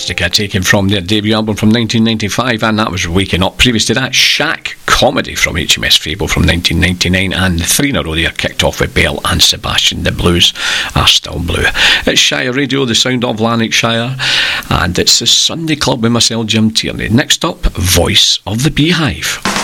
Fantastica, taken from their debut album from 1995, and that was Waking Up. Previous to that, Shack Comedy from HMS Fable from 1999, and the three in a row there kicked off with Belle and Sebastian. The Blues Are Still Blue. It's Shire Radio, the sound of Lanarkshire, and it's the Sunday Club with myself, Jim Tierney. Next up, Voice of the Beehive.